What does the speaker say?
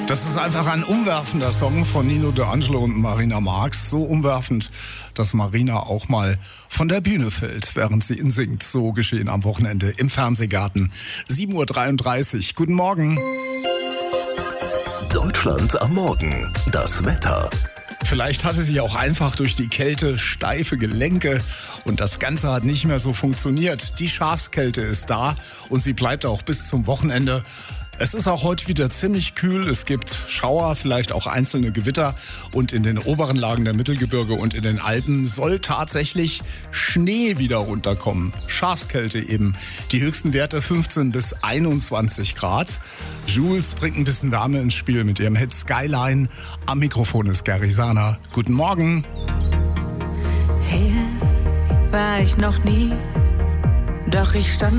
Das ist einfach ein umwerfender Song von Nino D'Angelo und Marina Marx. So umwerfend, dass Marina auch mal von der Bühne fällt, während sie ihn singt. So geschehen am Wochenende im Fernsehgarten. 7.33 Uhr. Guten Morgen. Deutschland am Morgen. Das Wetter. Vielleicht hatte sie auch einfach durch die Kälte steife Gelenke und das Ganze hat nicht mehr so funktioniert. Die Schafskälte ist da und sie bleibt auch bis zum Wochenende. Es ist auch heute wieder ziemlich kühl. Es gibt Schauer, vielleicht auch einzelne Gewitter. Und in den oberen Lagen der Mittelgebirge und in den Alpen soll tatsächlich Schnee wieder runterkommen. Schafskälte eben. Die höchsten Werte 15 bis 21 Grad. Jules bringt ein bisschen Wärme ins Spiel mit ihrem Hit Skyline. Am Mikrofon ist Gary Sahner. Guten Morgen. Hier war ich noch nie, doch ich stand